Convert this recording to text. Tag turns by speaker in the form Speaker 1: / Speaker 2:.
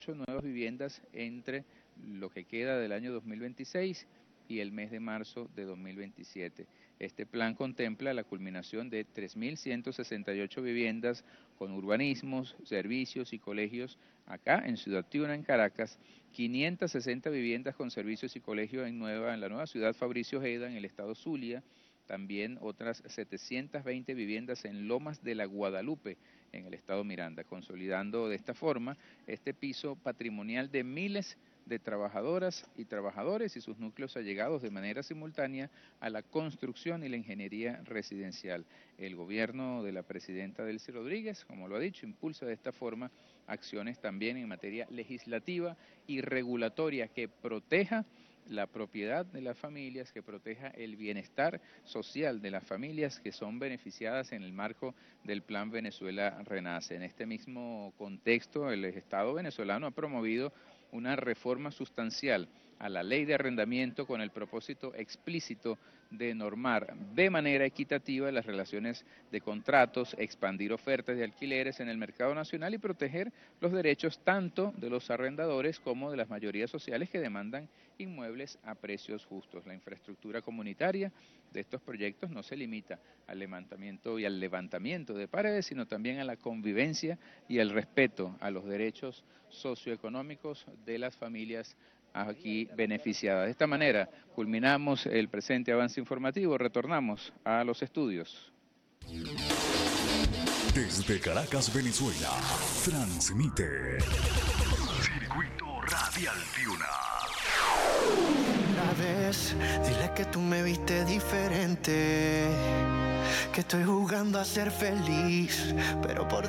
Speaker 1: nuevas viviendas entre lo que queda del año 2026 y el mes de marzo de 2027. Este plan contempla la culminación de 3.168 viviendas con urbanismos, servicios y colegios acá en Ciudad Tiuna, en Caracas, 560 viviendas con servicios y colegios en la nueva ciudad Fabricio Ojeda, en el estado Zulia, también otras 720 viviendas en Lomas de la Guadalupe, en el estado Miranda, consolidando de esta forma este piso patrimonial de miles de trabajadoras y trabajadores y sus núcleos allegados de manera simultánea a la construcción y la ingeniería residencial. El gobierno de la presidenta Delcy Rodríguez, como lo ha dicho, impulsa de esta forma acciones también en materia legislativa y regulatoria que proteja la propiedad de las familias, que proteja el bienestar social de las familias que son beneficiadas en el marco del Plan Venezuela Renace. En este mismo contexto, el Estado venezolano ha promovido una reforma sustancial a la ley de arrendamiento con el propósito explícito de normar de manera equitativa las relaciones de contratos, expandir ofertas de alquileres en el mercado nacional y proteger los derechos tanto de los arrendadores como de las mayorías sociales que demandan inmuebles a precios justos. La infraestructura comunitaria de estos proyectos no se limita al levantamiento de paredes, sino también a la convivencia y al respeto a los derechos socioeconómicos de las familias aquí beneficiadas. De esta manera culminamos el presente avance informativo, retornamos a los estudios.
Speaker 2: Desde Caracas, Venezuela, transmite Circuito Radial Tiuna.
Speaker 3: Una vez, dile que tú me viste diferente, que estoy jugando a ser feliz, pero por